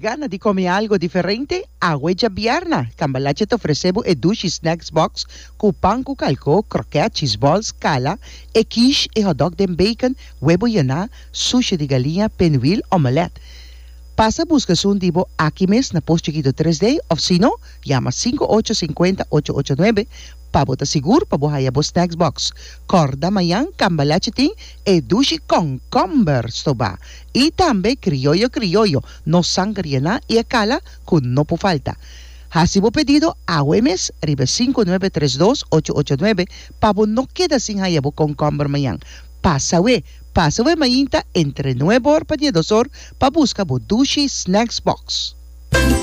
gana de comer algo diferente? Agüeja Bierna. Cambalache te ofrecemos el Dushi Snacks Box con pan con calco, croquet, cheese balls, cala, e quiche e hot dog de bacon, huevo llena, sushi de galinha, pinwheel, omelette. Pasa a buscar un divo aquí mes na post chiquito 3D o si no, llama 5850-889 para botar seguro para botar a snacks box. Corda mayan, cambalache tin e dushi con comber stoba. Y también criollo, no sangre na y a cala con no por falta. Hasibo pedido a Wemes, ribe 5932-889 para no queda sin hayabo con comber mayan. Pasa mayinta entre 9 horas para 2 horas para buscar Dushi Snacks Box.